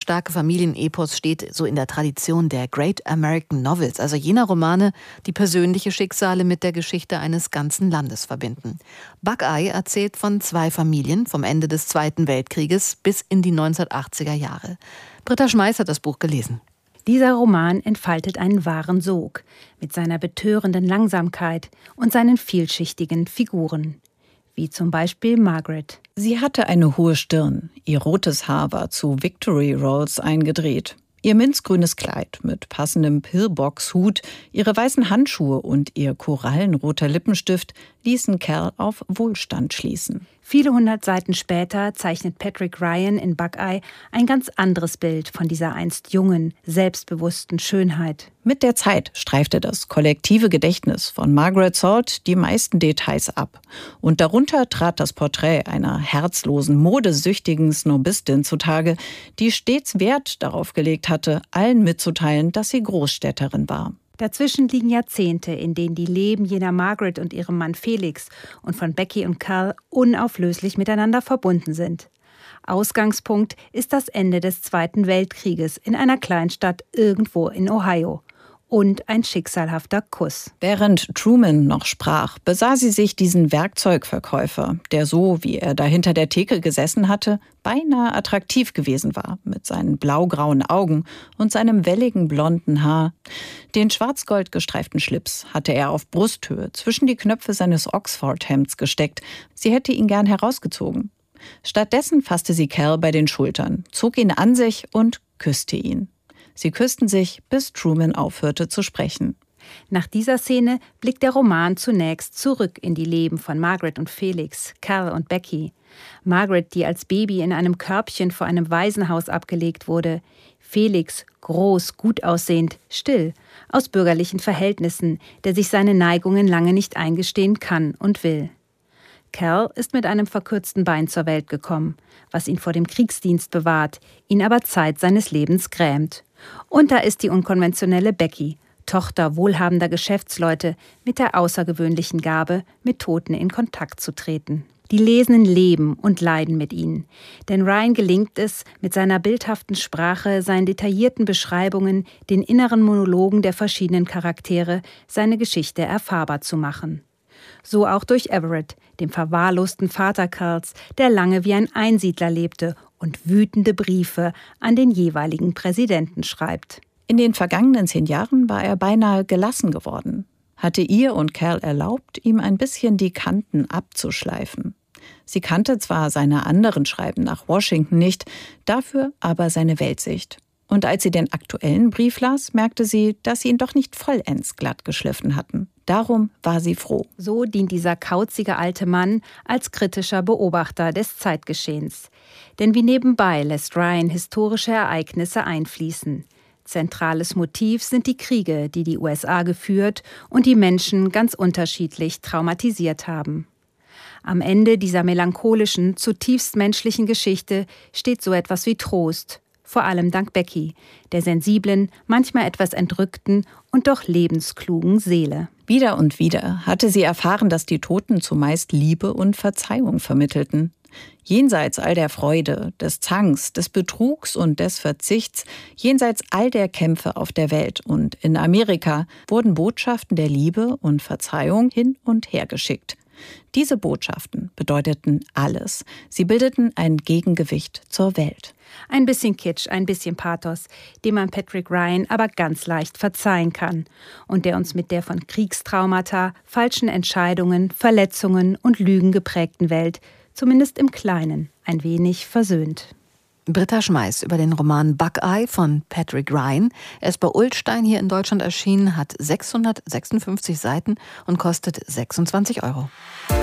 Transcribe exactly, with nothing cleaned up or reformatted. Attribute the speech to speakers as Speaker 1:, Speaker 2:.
Speaker 1: starke Familienepos steht so in der Tradition der Great American Novels, also jener Romane, die persönliche Schicksale mit der Geschichte eines ganzen Landes verbinden. Buckeye erzählt von zwei Familien vom Ende des Zweiten Weltkrieges bis in die neunzehnhundertachtziger Jahre. Britta Schmeiß hat das Buch gelesen.
Speaker 2: Dieser Roman entfaltet einen wahren Sog mit seiner betörenden Langsamkeit und seinen vielschichtigen Figuren. Wie zum Beispiel Margaret.
Speaker 3: Sie hatte eine hohe Stirn, ihr rotes Haar war zu Victory Rolls eingedreht. Ihr minzgrünes Kleid mit passendem Pillbox-Hut, ihre weißen Handschuhe und ihr korallenroter Lippenstift ließen Cal auf Wohlstand schließen.
Speaker 2: Viele hundert Seiten später zeichnet Patrick Ryan in Buckeye ein ganz anderes Bild von dieser einst jungen, selbstbewussten Schönheit.
Speaker 3: Mit der Zeit streifte das kollektive Gedächtnis von Margaret Salt die meisten Details ab. Und darunter trat das Porträt einer herzlosen, modesüchtigen Snobistin zutage, die stets Wert darauf gelegt hatte, allen mitzuteilen, dass sie Großstädterin war.
Speaker 2: Dazwischen liegen Jahrzehnte, in denen die Leben jener Margaret und ihrem Mann Felix und von Becky und Cal unauflöslich miteinander verbunden sind. Ausgangspunkt ist das Ende des Zweiten Weltkrieges in einer Kleinstadt irgendwo in Ohio. Und ein schicksalhafter Kuss.
Speaker 3: Während Truman noch sprach, besah sie sich diesen Werkzeugverkäufer, der so, wie er da hinter der Theke gesessen hatte, beinahe attraktiv gewesen war, mit seinen blaugrauen Augen und seinem welligen blonden Haar. Den schwarz-gold gestreiften Schlips hatte er auf Brusthöhe zwischen die Knöpfe seines Oxford-Hemds gesteckt. Sie hätte ihn gern herausgezogen. Stattdessen fasste sie Cal bei den Schultern, zog ihn an sich und küsste ihn. Sie küssten sich, bis Truman aufhörte zu sprechen.
Speaker 2: Nach dieser Szene blickt der Roman zunächst zurück in die Leben von Margaret und Felix, Cal und Becky. Margaret, die als Baby in einem Körbchen vor einem Waisenhaus abgelegt wurde. Felix, groß, gut aussehend, still, aus bürgerlichen Verhältnissen, der sich seine Neigungen lange nicht eingestehen kann und will. Cal ist mit einem verkürzten Bein zur Welt gekommen, was ihn vor dem Kriegsdienst bewahrt, ihn aber Zeit seines Lebens grämt. Und da ist die unkonventionelle Becky, Tochter wohlhabender Geschäftsleute, mit der außergewöhnlichen Gabe, mit Toten in Kontakt zu treten. Die Lesenden leben und leiden mit ihnen. Denn Ryan gelingt es, mit seiner bildhaften Sprache, seinen detaillierten Beschreibungen, den inneren Monologen der verschiedenen Charaktere, seine Geschichte erfahrbar zu machen. So auch durch Everett, dem verwahrlosten Vater Cals, der lange wie ein Einsiedler lebte und wütende Briefe an den jeweiligen Präsidenten schreibt.
Speaker 3: In den vergangenen zehn Jahren war er beinahe gelassen geworden, hatte ihr und Cal erlaubt, ihm ein bisschen die Kanten abzuschleifen. Sie kannte zwar seine anderen Schreiben nach Washington nicht, dafür aber seine Weltsicht. Und als sie den aktuellen Brief las, merkte sie, dass sie ihn doch nicht vollends glatt geschliffen hatten. Darum war sie froh.
Speaker 2: So dient dieser kauzige alte Mann als kritischer Beobachter des Zeitgeschehens. Denn wie nebenbei lässt Ryan historische Ereignisse einfließen. Zentrales Motiv sind die Kriege, die die U S A geführt und die Menschen ganz unterschiedlich traumatisiert haben. Am Ende dieser melancholischen, zutiefst menschlichen Geschichte steht so etwas wie Trost. Vor allem dank Becky, der sensiblen, manchmal etwas entrückten und doch lebensklugen Seele.
Speaker 3: Wieder und wieder hatte sie erfahren, dass die Toten zumeist Liebe und Verzeihung vermittelten. Jenseits all der Freude, des Zanks, des Betrugs und des Verzichts, jenseits all der Kämpfe auf der Welt und in Amerika wurden Botschaften der Liebe und Verzeihung hin und her geschickt. Diese Botschaften bedeuteten alles. Sie bildeten ein Gegengewicht zur Welt.
Speaker 2: Ein bisschen Kitsch, ein bisschen Pathos, dem man Patrick Ryan aber ganz leicht verzeihen kann und der uns mit der von Kriegstraumata, falschen Entscheidungen, Verletzungen und Lügen geprägten Welt, zumindest im Kleinen, ein wenig versöhnt.
Speaker 1: Britta Schmeiß über den Roman Buckeye von Patrick Ryan. Er ist bei Ullstein hier in Deutschland erschienen, hat sechshundertsechsundfünfzig Seiten und kostet sechsundzwanzig Euro.